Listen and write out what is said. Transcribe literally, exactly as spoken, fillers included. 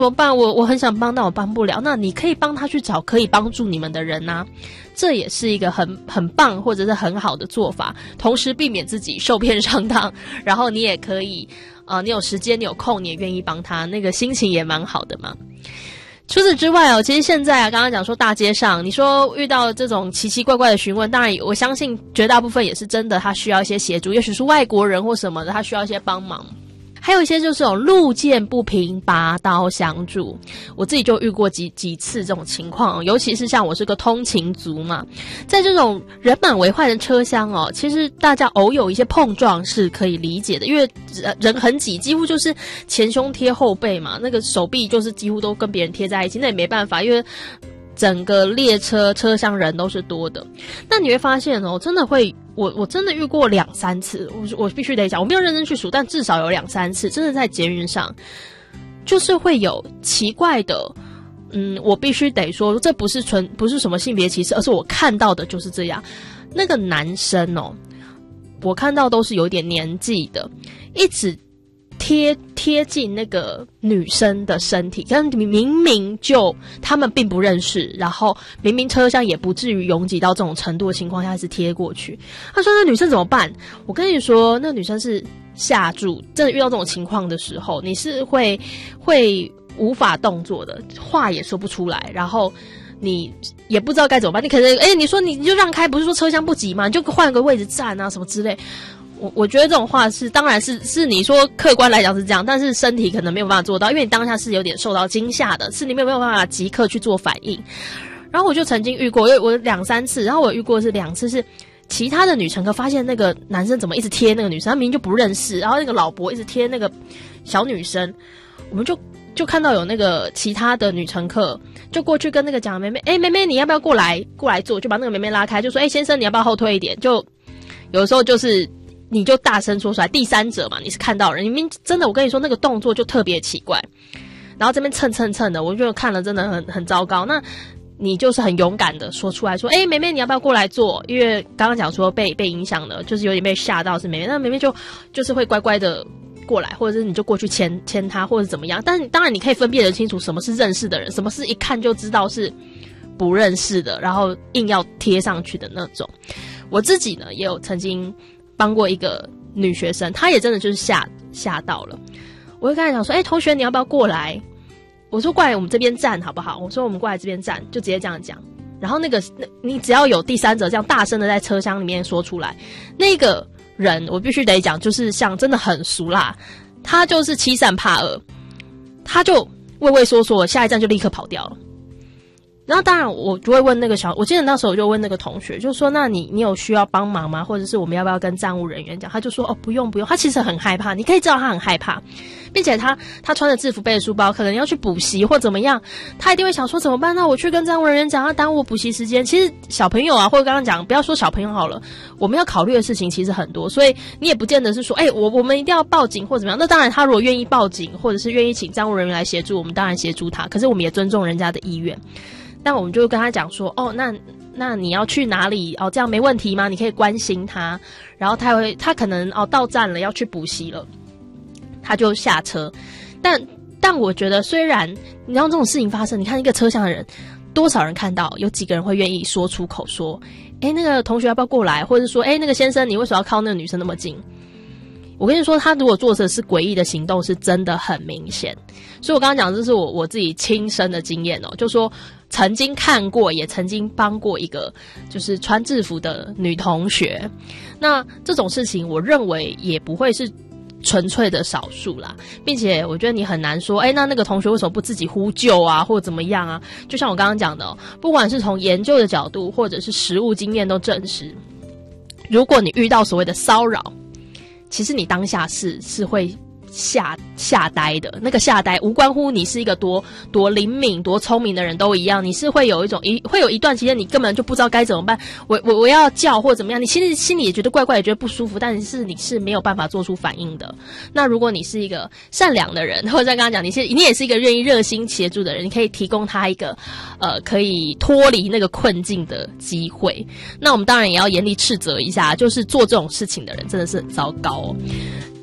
怎么办？我我很想帮，但我帮不了。那你可以帮他去找可以帮助你们的人啊，这也是一个很很棒或者是很好的做法，同时避免自己受骗上当，然后你也可以呃，你有时间你有空你也愿意帮他，那个心情也蛮好的嘛。除此之外哦，其实现在啊，刚刚讲说大街上，你说遇到这种奇奇怪怪的询问，当然我相信绝大部分也是真的，他需要一些协助，也许是外国人或什么的，他需要一些帮忙。还有一些就是这种路见不平拔刀相助，我自己就遇过几几次这种情况，尤其是像我是个通勤族嘛，在这种人满为患的车厢哦，其实大家偶有一些碰撞是可以理解的，因为人很挤，几乎就是前胸贴后背嘛，那个手臂就是几乎都跟别人贴在一起，那也没办法，因为整个列车车厢人都是多的。那你会发现哦，真的会我我真的遇过两三次，我我必须得讲，我没有认真去数，但至少有两三次，真的在捷运上，就是会有奇怪的，嗯，我必须得说，这不是纯不是什么性别歧视，而是我看到的就是这样。那个男生哦，我看到都是有点年纪的，一直贴贴近那个女生的身体，但明明就他们并不认识，然后明明车厢也不至于拥挤到这种程度的情况下，是贴过去。他说：“那女生怎么办？”我跟你说，那女生是吓住，真的遇到这种情况的时候，你是会会无法动作的，话也说不出来，然后你也不知道该怎么办。你可能哎、欸，你说你你就让开，不是说车厢不挤吗？你就换个位置站啊，什么之类。我我觉得这种话是，当然是是你说客观来讲是这样，但是身体可能没有办法做到，因为你当下是有点受到惊吓的，是你没有办法即刻去做反应。然后我就曾经遇过，因为我两三次，然后我遇过是两次是其他的女乘客发现那个男生怎么一直贴那个女生，他明明就不认识，然后那个老伯一直贴那个小女生，我们就就看到有那个其他的女乘客就过去跟那个讲妹妹，哎、欸、妹妹你要不要过来过来坐，就把那个妹妹拉开，就说哎、欸、先生你要不要后退一点，就有的时候就是你就大声说出来，第三者嘛，你是看到人，你明真的，我跟你说那个动作就特别奇怪，然后这边蹭蹭蹭的，我就看了真的很很糟糕。那你就是很勇敢的说出来说，哎、欸，妹妹你要不要过来坐？因为刚刚讲说被被影响了，就是有点被吓到是妹妹，那妹妹就就是会乖乖的过来，或者是你就过去牵牵她，或者怎么样。但当然你可以分辨得清楚什么是认识的人，什么是一看就知道是不认识的，然后硬要贴上去的那种。我自己呢也有曾经帮过一个女学生，她也真的就是吓吓到了。我就跟她讲说，哎、欸，同学你要不要过来？我说过来我们这边站好不好？我说我们过来这边站，就直接这样讲。然后那个你只要有第三者这样大声的在车厢里面说出来，那个人我必须得讲，就是像真的很俗辣，他就是欺善怕恶，他就畏畏缩缩，下一站就立刻跑掉了。然后当然我就会问那个小，我记得那时候我就问那个同学，就说那你你有需要帮忙吗？或者是我们要不要跟站务人员讲？他就说哦不用不用，他其实很害怕，你可以知道他很害怕，并且他他穿着制服背着书包，可能要去补习或怎么样，他一定会想说怎么办？那我去跟站务人员讲，他耽误我补习时间。其实小朋友啊，或者刚刚讲不要说小朋友好了，我们要考虑的事情其实很多，所以你也不见得是说哎、欸、我我们一定要报警或怎么样。那当然他如果愿意报警，或者是愿意请站务人员来协助，我们当然协助他，可是我们也尊重人家的意愿。但我们就跟他讲说，哦，那那你要去哪里？哦，这样没问题吗？你可以关心他。然后他会，他可能哦到站了要去补习了，他就下车。但但我觉得，虽然你让这种事情发生，你看一个车厢的人，多少人看到，有几个人会愿意说出口说，哎，那个同学要不要过来？或者说，哎，那个先生，你为什么要靠那个女生那么近？我跟你说，他如果做的是诡异的行动，是真的很明显。所以我刚刚讲，这是我我自己亲身的经验哦，就说曾经看过，也曾经帮过一个就是穿制服的女同学。那这种事情，我认为也不会是纯粹的少数啦，并且我觉得你很难说，哎，那那个同学为什么不自己呼救啊，或者怎么样啊？就像我刚刚讲的哦，不管是从研究的角度，或者是实务经验都证实，如果你遇到所谓的骚扰，其实你当下是是会吓吓呆的，那个吓呆无关乎你是一个多多灵敏多聪明的人都一样，你是会有一种一会有一段期间你根本就不知道该怎么办，我我我要叫或怎么样，你其实心里也觉得怪怪，也觉得不舒服，但是你是没有办法做出反应的。那如果你是一个善良的人，或者像刚刚讲你是你也是一个愿意热心协助的人，你可以提供他一个呃可以脱离那个困境的机会。那我们当然也要严厉斥责一下，就是做这种事情的人真的是很糟糕哦。